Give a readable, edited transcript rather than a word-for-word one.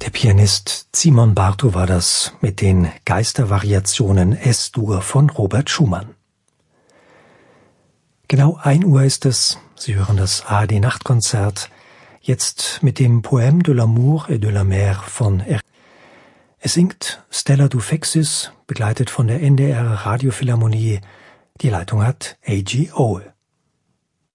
Der Pianist Simon Bartow war das mit den Geistervariationen S-Dur von Robert Schumann. Genau 1 Uhr ist es. Sie hören das ARD-Nachtkonzert, jetzt mit dem Poème de l'amour et de la mer von Es singt Stella Dufexis, begleitet von der NDR Radiophilharmonie. Die Leitung hat A.G. Ohl.